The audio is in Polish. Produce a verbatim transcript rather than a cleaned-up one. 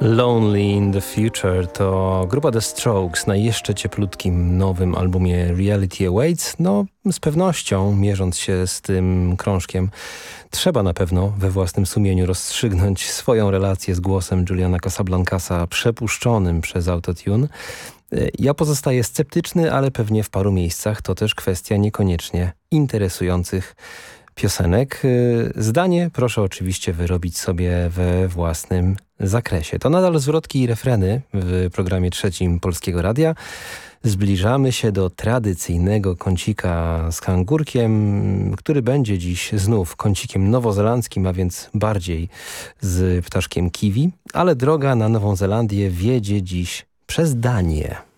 Lonely in the Future to grupa The Strokes na jeszcze cieplutkim nowym albumie Reality Awaits. No, z pewnością, mierząc się z tym krążkiem, trzeba na pewno we własnym sumieniu rozstrzygnąć swoją relację z głosem Juliana Casablancasa przepuszczonym przez autotune. Ja pozostaję sceptyczny, ale pewnie w paru miejscach to też kwestia niekoniecznie interesujących piosenek. Zdanie proszę oczywiście wyrobić sobie we własnym zakresie. To nadal zwrotki i refreny w programie trzecim Polskiego Radia. Zbliżamy się do tradycyjnego kącika z kangurkiem, który będzie dziś znów kącikiem nowozelandzkim, a więc bardziej z ptaszkiem kiwi, ale droga na Nową Zelandię wiedzie dziś przez Danię.